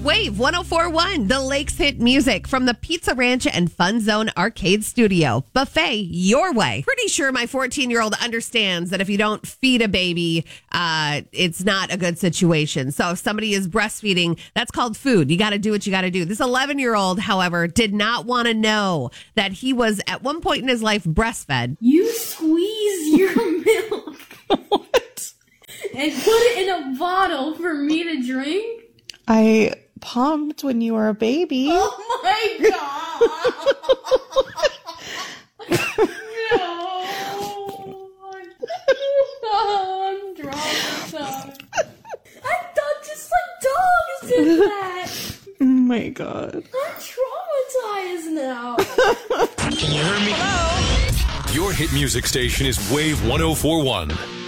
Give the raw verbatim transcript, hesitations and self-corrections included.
Wave one oh four point one, the Lakes hit music from the Pizza Ranch and Fun Zone Arcade Studio. Buffet your way. Pretty sure my fourteen-year-old understands that if you don't feed a baby, uh, it's not a good situation. So if somebody is breastfeeding, that's called food. You got to do what you got to do. This eleven-year-old, however, did not want to know that he was at one point in his life breastfed. You squeeze your milk. What? And put it in a bottle for me to drink? I pumped when you were a baby. Oh my god! No! Oh, I'm traumatized. I thought just like dogs did that. Oh my god. I'm traumatized now. Can you hear me? Hello? Your hit music station is Wave one oh four point one.